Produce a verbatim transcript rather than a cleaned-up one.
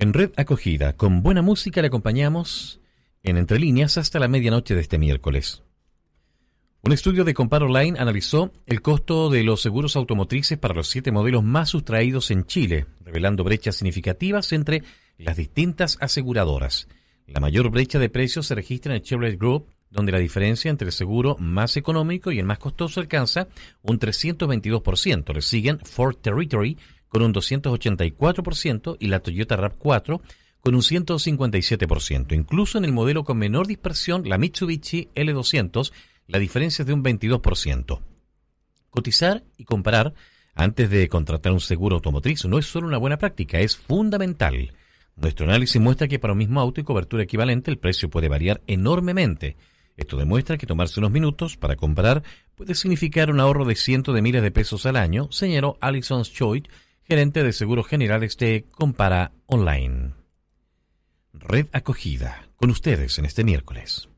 En Red Acogida, con buena música, le acompañamos en Entre Líneas hasta la medianoche de este miércoles. Un estudio de Compar Online analizó el costo de los seguros automotrices para los siete modelos más sustraídos en Chile, revelando brechas significativas entre las distintas aseguradoras. La mayor brecha de precios se registra en el Chevrolet Group, donde la diferencia entre el seguro más económico y el más costoso alcanza un trescientos veintidós por ciento. Le siguen Ford Territory con un doscientos ochenta y cuatro por ciento y la Toyota RAV cuatro con un ciento cincuenta y siete por ciento. Incluso en el modelo con menor dispersión, la Mitsubishi L doscientos, la diferencia es de un veintidós por ciento. Cotizar y comparar antes de contratar un seguro automotriz no es solo una buena práctica, es fundamental. Nuestro análisis muestra que para un mismo auto y cobertura equivalente el precio puede variar enormemente. Esto demuestra que tomarse unos minutos para comparar puede significar un ahorro de cientos de miles de pesos al año, señaló Alison Choid, gerente de seguros generales de Compara Online. Red Acogida, con ustedes en este miércoles.